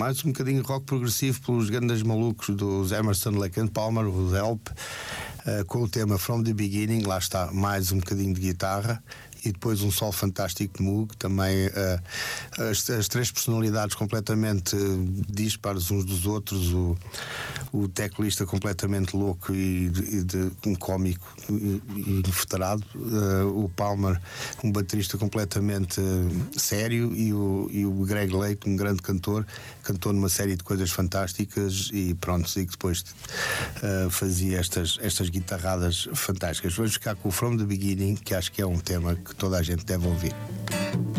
mais um bocadinho de rock progressivo pelos grandes malucos dos Emerson, Lake and Palmer, os Help, com o tema From the Beginning. Lá está mais um bocadinho de guitarra e depois um solo fantástico de Moog, também as três personalidades completamente dispares uns dos outros, o teclista completamente louco e um cómico e inveterado, o Palmer, um baterista completamente sério, e o Greg Lake, um grande cantor, cantou numa série de coisas fantásticas e pronto, e que depois fazia estas guitarradas fantásticas. Vamos ficar com o From the Beginning, que acho que é um tema que toda a gente deve ouvir.